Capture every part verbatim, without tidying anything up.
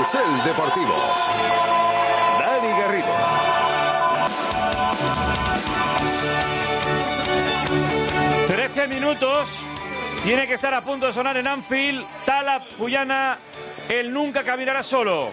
Carrusel Deportivo. Dani Garrido. trece minutos. Tiene que estar a punto de sonar en Anfield. Tala Puyana, él nunca caminará solo.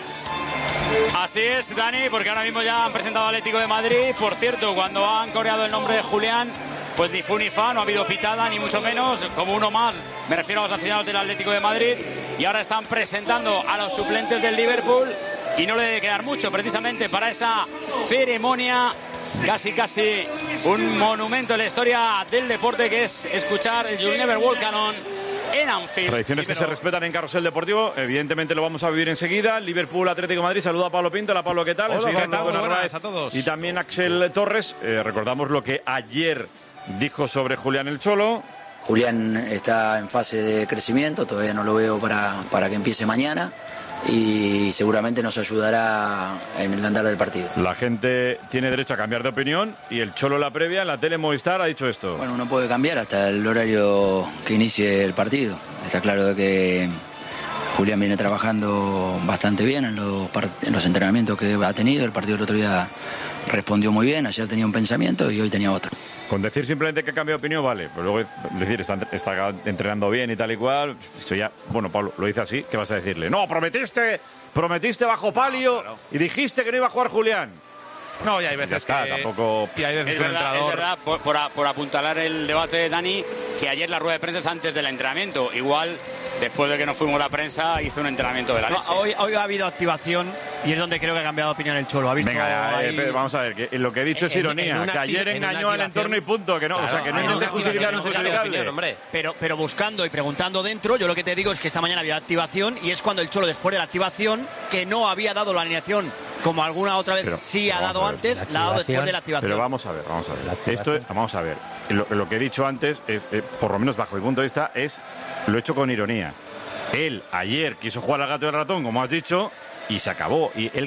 Así es, Dani, porque ahora mismo ya han presentado al Atlético de Madrid. Por cierto, cuando han coreado el nombre de Julián, pues ni fu ni fa, no ha habido pitada, ni mucho menos, como uno más. Me refiero a los aficionados del Atlético de Madrid. Y ahora están presentando a los suplentes del Liverpool. Y no le debe quedar mucho, precisamente, para esa ceremonia. Casi, casi un monumento en la historia del deporte, que es escuchar el You Never Walk Alone en Anfield. Tradiciones sí, pero... que se respetan en Carrusel Deportivo. Evidentemente lo vamos a vivir enseguida. Liverpool, Atlético de Madrid. Saluda a Pablo Pinto. Hola, Pablo, ¿qué tal? Hola, ¿qué tal? Muy buenas a todos. Y también Axel Torres. Eh, recordamos lo que ayer dijo sobre Julián el Cholo. Julián está en fase de crecimiento. Todavía no lo veo para, para que empiece mañana. Y seguramente nos ayudará en el andar del partido. La gente tiene derecho a cambiar de opinión y el Cholo la previa en la tele Movistar ha dicho esto. Bueno, uno puede cambiar hasta el horario que inicie el partido. Está claro de que Julián viene trabajando bastante bien en los, en los entrenamientos que ha tenido. El partido del otro día respondió muy bien. Ayer tenía un pensamiento y hoy tenía otro. Con decir simplemente que ha cambiado de opinión, vale. Pero luego decir, está, está entrenando bien y tal y cual. Eso ya, bueno, Pablo, lo dice así, ¿qué vas a decirle? No, prometiste, prometiste bajo palio claro. Y dijiste que no iba a jugar Julián. No, y hay veces ya está, que... tampoco... Y hay veces es, que verdad, entrenador... es verdad, por, por, por apuntalar el debate, Dani, que ayer la rueda de prensa es antes del entrenamiento. Igual, después de que nos fuimos a la prensa, hizo un entrenamiento de la leche. No, hoy, hoy ha habido activación y es donde creo que ha cambiado de opinión el Cholo. ¿Ha visto? Venga, ahí... eh, vamos a ver, que lo que he dicho es ironía, en, en que ayer engañó al entorno y punto, que no, claro, o sea, que no intente justificar un justificable. Pero, pero buscando y preguntando dentro, yo lo que te digo es que esta mañana había activación y es cuando el Cholo, después de la activación, que no había dado la alineación como alguna otra vez pero, sí ha dado antes, la ha dado después de la activación. Pero vamos a ver, vamos a ver. Esto es, vamos a ver. Lo, lo que he dicho antes, es, eh, por lo menos bajo mi punto de vista, es lo he hecho con ironía. Él ayer quiso jugar al gato y al ratón, como has dicho, y se acabó. Y él